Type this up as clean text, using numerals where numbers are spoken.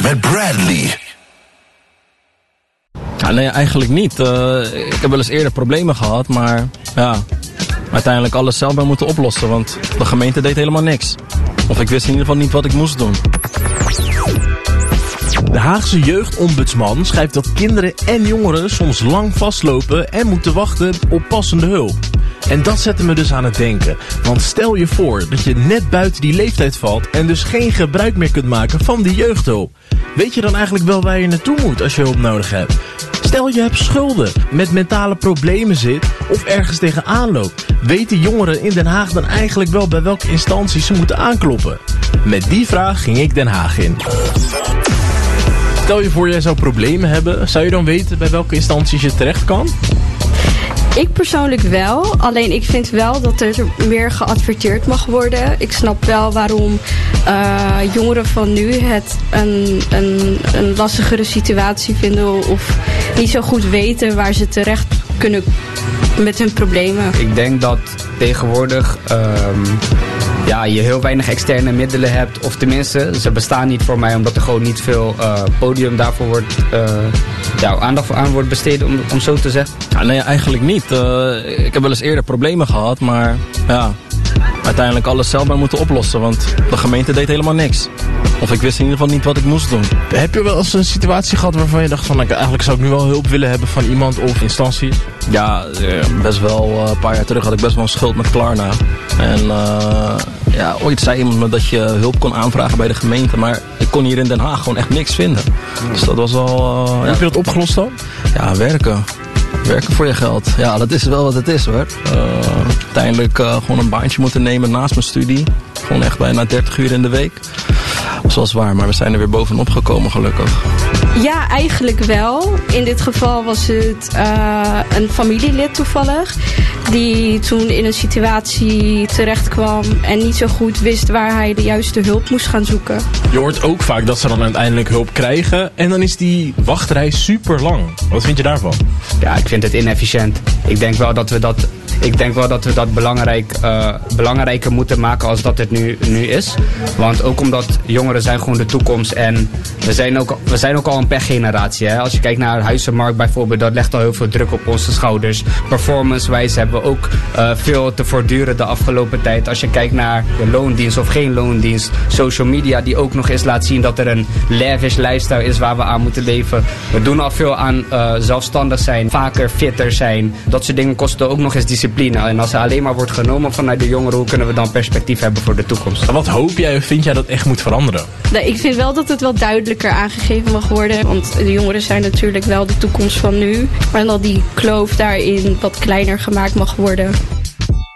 met Bradley. Ja, nee, eigenlijk niet. Ik heb wel eens eerder problemen gehad, maar ja, uiteindelijk alles zelf bij moeten oplossen, want de gemeente deed helemaal niks. Of ik wist in ieder geval niet wat ik moest doen. De Haagse jeugdombudsman schrijft dat kinderen en jongeren soms lang vastlopen en moeten wachten op passende hulp. En dat zette me dus aan het denken. Want stel je voor dat je net buiten die leeftijd valt en dus geen gebruik meer kunt maken van die jeugdhulp. Weet je dan eigenlijk wel waar je naartoe moet als je hulp nodig hebt? Stel je hebt schulden, met mentale problemen zit of ergens tegenaan loopt. Weten jongeren in Den Haag dan eigenlijk wel bij welke instanties ze moeten aankloppen? Met die vraag ging ik Den Haag in. Stel je voor jij zou problemen hebben, zou je dan weten bij welke instanties je terecht kan? Ik persoonlijk wel, alleen ik vind wel dat er meer geadverteerd mag worden. Ik snap wel waarom jongeren van nu het een lastigere situatie vinden of niet zo goed weten waar ze terecht kunnen met hun problemen. Ik denk dat tegenwoordig je heel weinig externe middelen hebt. Of tenminste, ze bestaan niet voor mij omdat er gewoon niet veel podium daarvoor wordt, aandacht aan wordt besteed, om zo te zeggen. Ja, nee, eigenlijk niet. Ik heb wel eens eerder problemen gehad, maar ja, uiteindelijk alles zelf bij moeten oplossen, want de gemeente deed helemaal niks. Of ik wist in ieder geval niet wat ik moest doen. Heb je wel eens een situatie gehad waarvan je dacht van eigenlijk zou ik nu wel hulp willen hebben van iemand of instanties? Ja, best wel een paar jaar terug had ik best wel een schuld met Klarna. En ooit zei iemand me dat je hulp kon aanvragen bij de gemeente, maar ik kon hier in Den Haag gewoon echt niks vinden. Dus dat was wel... Heb je dat opgelost dan? Ja, werken. Werken voor je geld. Ja, dat is wel wat het is hoor. Uiteindelijk gewoon een baantje moeten nemen naast mijn studie. Gewoon echt bijna 30 uur in de week. Dat is wel zwaar, maar we zijn er weer bovenop gekomen gelukkig. Ja, eigenlijk wel. In dit geval was het een familielid toevallig. Die toen in een situatie terecht kwam en niet zo goed wist waar hij de juiste hulp moest gaan zoeken. Je hoort ook vaak dat ze dan uiteindelijk hulp krijgen en dan is die wachtrij super lang. Wat vind je daarvan? Ja, ik vind het inefficiënt. Ik denk wel dat we dat belangrijker moeten maken als dat het nu is. Want ook omdat jongeren zijn gewoon de toekomst en we zijn ook al een pechgeneratie. Hè? Als je kijkt naar de huizenmarkt bijvoorbeeld, dat legt al heel veel druk op onze schouders. Performance-wijze hebben we ook veel te voortduren de afgelopen tijd. Als je kijkt naar de loondienst of geen loondienst, social media die ook nog eens laat zien dat er een lavish lifestyle is waar we aan moeten leven. We doen al veel aan zelfstandig zijn, vaker fitter zijn. Dat soort dingen kosten ook nog eens discipline. En als er alleen maar wordt genomen vanuit de jongeren, hoe kunnen we dan perspectief hebben voor de toekomst? Wat hoop jij of vind jij dat echt moet veranderen? Nee, ik vind wel dat het wel duidelijker aangegeven mag worden. Want de jongeren zijn natuurlijk wel de toekomst van nu. Maar dat die kloof daarin wat kleiner gemaakt mag worden.